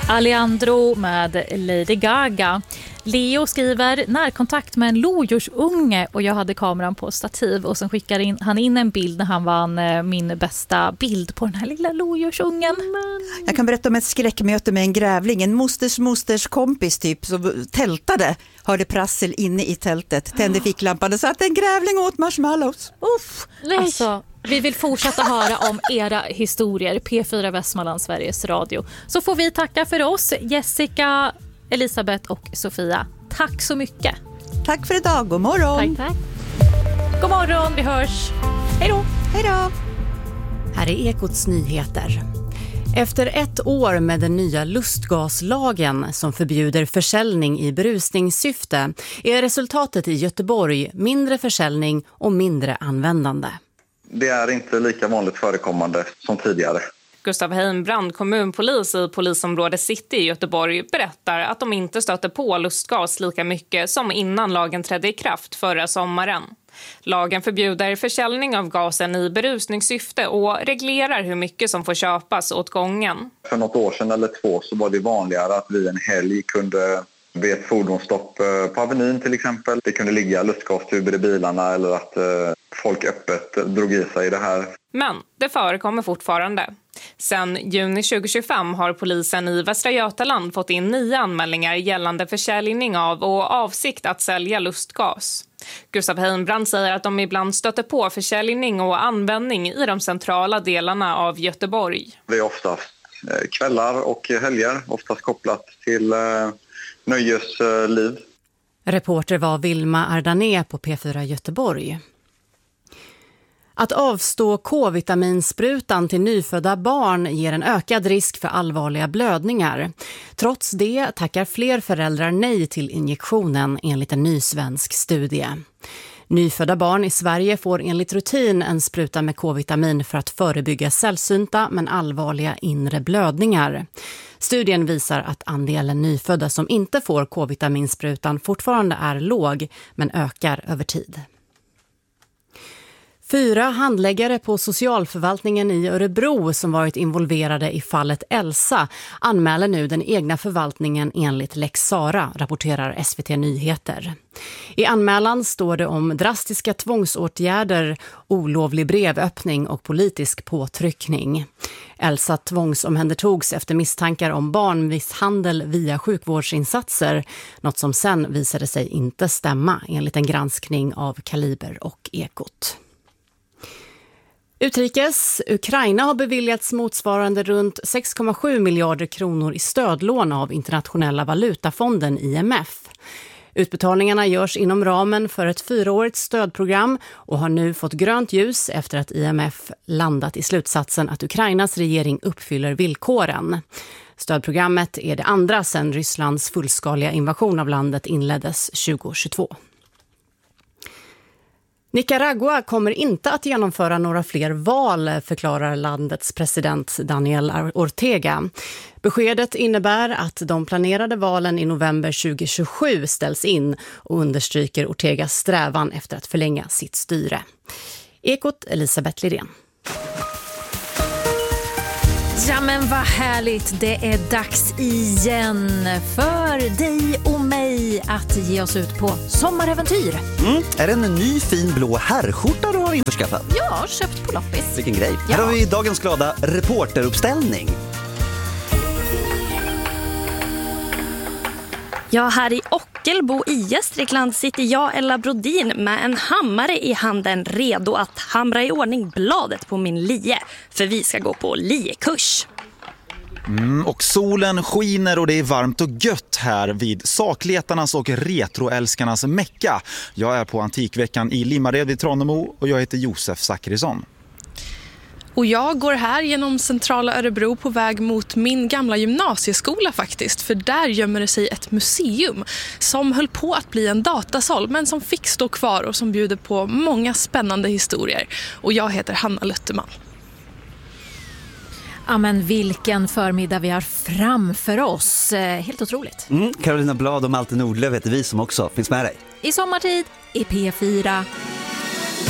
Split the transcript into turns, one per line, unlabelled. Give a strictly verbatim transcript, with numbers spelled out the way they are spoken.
Alejandro med Lady Gaga. Leo skriver närkontakt med en lodjursunge och jag hade kameran på stativ och sen skickar in, han in en bild när han vann min bästa bild på den här lilla lodjursungen.
Jag kan berätta om ett skräckmöte med en grävling, en mosters mosters kompis typ som tältade, hörde prassel inne i tältet, tände ficklampan och satt en grävling åt marshmallows.
Uff, alltså, vi vill fortsätta höra om era historier. P fyra Västmanland, Sveriges Radio. Så får vi tacka för oss, Jessica, Elisabeth och Sofia. Tack så mycket.
Tack för idag. God morgon.
Tack, tack. God morgon, vi hörs. Hej då.
Hej då.
Här är Ekots nyheter. Efter ett år med den nya lustgaslagen som förbjuder försäljning i berusningssyfte är resultatet i Göteborg mindre försäljning och mindre användande.
Det är inte lika vanligt förekommande som tidigare.
Gustav Heimbrand, kommunpolis i polisområde City i Göteborg, berättar att de inte stöter på lustgas lika mycket som innan lagen trädde i kraft förra sommaren. Lagen förbjuder försäljning av gasen i berusningssyfte och reglerar hur mycket som får köpas åt gången.
För något år sedan eller två så var det vanligare att vi en helg kunde vid ett fordonsstopp på Avenyn till exempel. Det kunde ligga lustgastuber i bilarna eller att folk öppet drog i sig det här.
Men det förekommer fortfarande. Sen juni tjugohundratjugofem har polisen i Västra Götaland fått in nio anmälningar gällande försäljning av och avsikt att sälja lustgas. Gustav Heimbrand säger att de ibland stöter på försäljning och användning i de centrala delarna av Göteborg.
Det är oftast kvällar och helger, oftast kopplat till nöjesliv.
Reporter var Vilma Ardané på P fyra Göteborg. Att avstå K-vitaminsprutan till nyfödda barn ger en ökad risk för allvarliga blödningar. Trots det tackar fler föräldrar nej till injektionen enligt en ny svensk studie. Nyfödda barn i Sverige får enligt rutin en spruta med K-vitamin för att förebygga sällsynta men allvarliga inre blödningar. Studien visar att andelen nyfödda som inte får K-vitaminsprutan fortfarande är låg men ökar över tid. Fyra handläggare på socialförvaltningen i Örebro som varit involverade i fallet Elsa anmäler nu den egna förvaltningen enligt Lex Sara, rapporterar S V T Nyheter. I anmälan står det om drastiska tvångsåtgärder, olovlig brevöppning och politisk påtryckning. Elsa tvångsomhändertogs efter misstankar om barnmisshandel via sjukvårdsinsatser, något som sen visade sig inte stämma enligt en granskning av Kaliber och Ekot. Utrikes, Ukraina har beviljats motsvarande runt sex komma sju miljarder kronor i stödlån av Internationella valutafonden I M F. Utbetalningarna görs inom ramen för ett fyraårigt stödprogram och har nu fått grönt ljus efter att I M F landat i slutsatsen att Ukrainas regering uppfyller villkoren. Stödprogrammet är det andra sedan Rysslands fullskaliga invasion av landet inleddes tjugohundratjugotvå. Nicaragua kommer inte att genomföra några fler val, förklarar landets president Daniel Ortega. Beskedet innebär att de planerade valen i november tjugohundratjugosju ställs in och understryker Ortegas strävan efter att förlänga sitt styre. Ekot, Elisabeth Lidén.
Ja men vad härligt, det är dags igen för dig och mig att ge oss ut på sommaräventyr.
Mm. Är det en ny fin blå herrskjorta du har införskaffat?
Ja, köpt på loppis.
Vilken grej.
Ja.
Här har vi dagens glada reporteruppställning.
Ja, här i Ockelbo i Gästrikland sitter jag, Ella Brodin, med en hammare i handen redo att hamra i ordning bladet på min lie. För vi ska gå på liekurs.
Mm, och solen skiner och det är varmt och gött här vid sakletarnas och retroälskarnas mecka. Jag är på Antikveckan i Limmared vid Tranemo och jag heter Josef Zachrisson.
Och jag går här genom centrala Örebro på väg mot min gamla gymnasieskola faktiskt. För där gömmer det sig ett museum som höll på att bli en datasal men som fick stå kvar och som bjuder på många spännande historier. Och jag heter Hanna Lutterman.
Ja men vilken förmiddag vi har framför oss. Helt otroligt.
Mm, Carolina Blad och Malte Nordlöf heter vi som också finns med dig.
I sommartid i P fyra.